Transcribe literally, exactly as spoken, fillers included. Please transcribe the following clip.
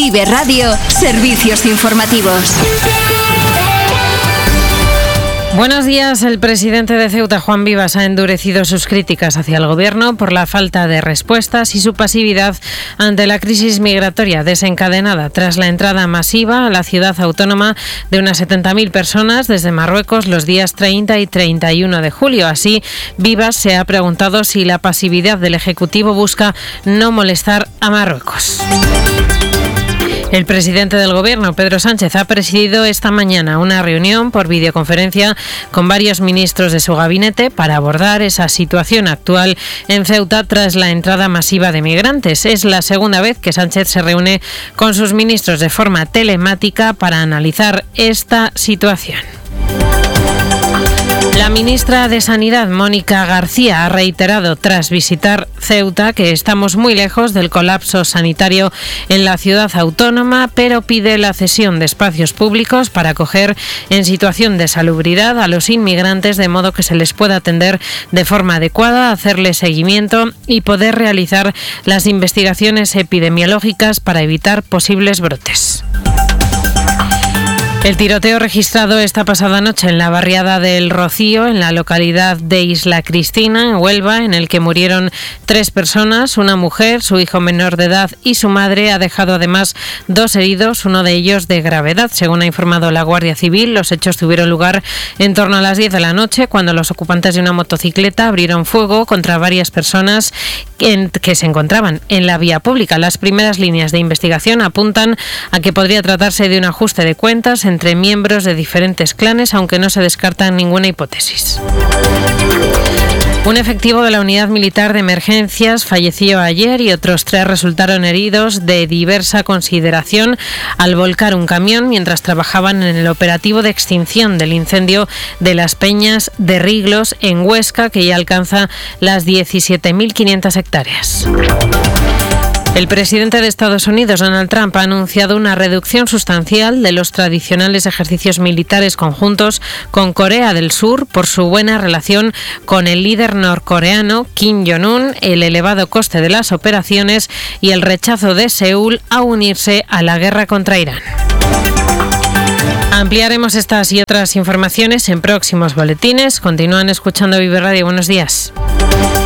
Vive Radio, servicios informativos. Buenos días. El presidente de Ceuta, Juan Vivas, ha endurecido sus críticas hacia el gobierno por la falta de respuestas y su pasividad ante la crisis migratoria desencadenada tras la entrada masiva a la ciudad autónoma de unas setenta mil personas desde Marruecos los días treinta y treinta y uno de julio. Así, Vivas se ha preguntado si la pasividad del Ejecutivo busca no molestar a Marruecos. El presidente del Gobierno, Pedro Sánchez, ha presidido esta mañana una reunión por videoconferencia con varios ministros de su gabinete para abordar esa situación actual en Ceuta tras la entrada masiva de migrantes. Es la segunda vez que Sánchez se reúne con sus ministros de forma telemática para analizar esta situación. La ministra de Sanidad, Mónica García, ha reiterado tras visitar Ceuta que estamos muy lejos del colapso sanitario en la ciudad autónoma, pero pide la cesión de espacios públicos para acoger en situación de salubridad a los inmigrantes de modo que se les pueda atender de forma adecuada, hacerles seguimiento y poder realizar las investigaciones epidemiológicas para evitar posibles brotes. El tiroteo registrado esta pasada noche en la barriada del Rocío, en la localidad de Isla Cristina, en Huelva, en el que murieron tres personas, una mujer, su hijo menor de edad y su madre, ha dejado además dos heridos, uno de ellos de gravedad. Según ha informado la Guardia Civil, los hechos tuvieron lugar en torno a las diez de la noche, cuando los ocupantes de una motocicleta abrieron fuego contra varias personas que, que se encontraban en la vía pública. Las primeras líneas de investigación apuntan a que podría tratarse de un ajuste de cuentas en entre miembros de diferentes clanes, aunque no se descarta ninguna hipótesis. Un efectivo de la Unidad Militar de Emergencias falleció ayer y otros tres resultaron heridos de diversa consideración al volcar un camión mientras trabajaban en el operativo de extinción del incendio de las Peñas de Riglos en Huesca, que ya alcanza las diecisiete mil quinientas hectáreas. El presidente de Estados Unidos, Donald Trump, ha anunciado una reducción sustancial de los tradicionales ejercicios militares conjuntos con Corea del Sur por su buena relación con el líder norcoreano Kim Jong-un, el elevado coste de las operaciones y el rechazo de Seúl a unirse a la guerra contra Irán. Ampliaremos estas y otras informaciones en próximos boletines. Continúan escuchando Vive Radio. Buenos días.